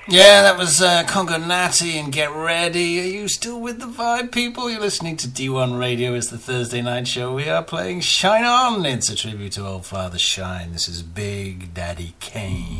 Yeah, that was Congo Natty and Get Ready. Are you still with the vibe, people? You're listening to D1 Radio. It's the Thursday night show. We are playing Shine On. It's a tribute to old Father Shine. This is Big Daddy Kane.